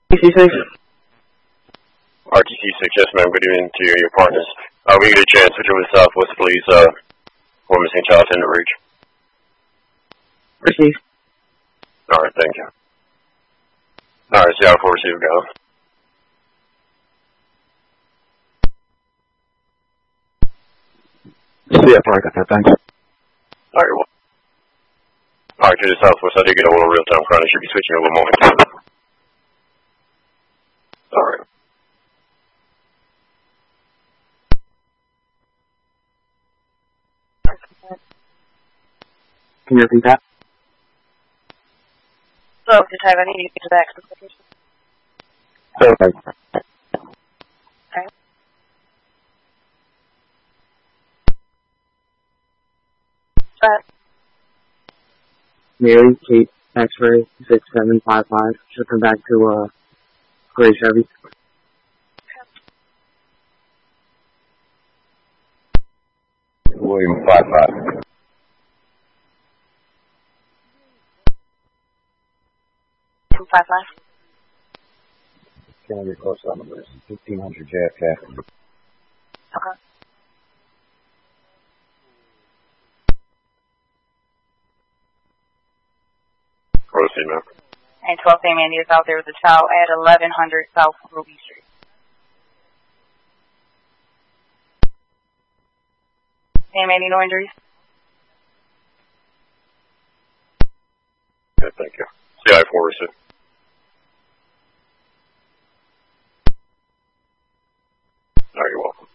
RTC6? RTC6, yes ma'am, good evening to your partners. We get a chance, switch over to Southwest, please, for missing child in the reach. Receive. Alright, thank you. Alright, CR4 receive, go. CF4, I got that, thanks. Alright, well. Alright, to the Southwest, I did get a little real-time crowd. I should be switching over momentarily. Alright. Can you repeat that? Hello, Detective, I need you to get to the access location. Okay. Okay. Mary, Kate, X-ray, 6755. She'll come back to, Gray Chevy. William 55. From 55. Can I get close on this? 1500 JFK. Okay. Proceed, ma'am. And 12 Sam Andy is out there with a child at 1100 South Ruby Street. Sam Andy, no injuries? Good, thank you. CI4 receive. Alright, you're welcome.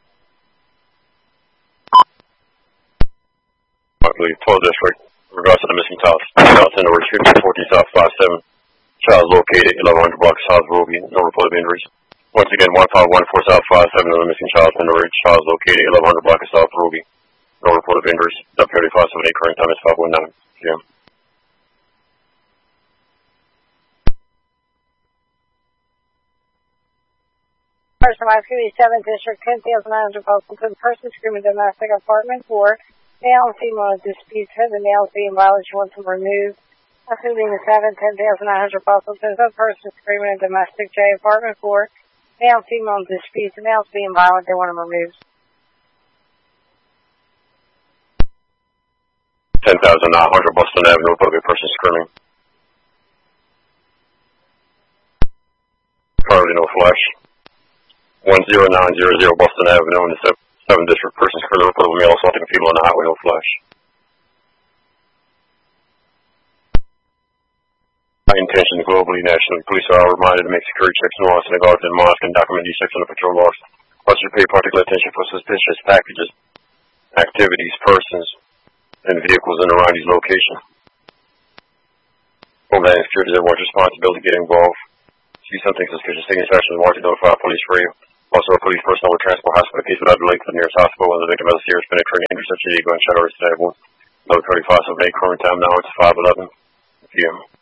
I believe 12 district, in regards to the missing child in the reach 1514 South 57. Child located 1100 block South Ruby, no report of injuries. Once again, 1514 South 57, the missing child in the reach. Child located 1100 block of South Ruby, no report of injuries. W3578, current time is 519 p.m. Person by 57th District, 10,900 Boston, to the person screaming domestic apartment 4. Male and female disputes has the male being violent, she wants them removed. Assuming the 10,900 Boston, to the person screaming in domestic J apartment 4. Male and female disputes, the male's being violent, they want them removed. 10,900 Boston Avenue, above a person screaming. Currently no flash. 10900 Boston Avenue in the 7th District, person screaming, report of a male assaulting people on the highway, no flash. High intention globally, nationally, police are reminded to make security checks and laws in the guards and mosque and document these checks on the patrol logs. Also pay particular attention for suspicious packages, activities, persons, and vehicles in and around these locations. Homeland Security is everyone's responsibility to get involved. See something suspicious, taking action and warrant to notify police for you. Also, a police personnel will transport hospital case without delay to the nearest hospital when the victim has a serious penetrating injury such as a gunshot or a stab wound. Another 3578, current time now, it's 5:11 p.m.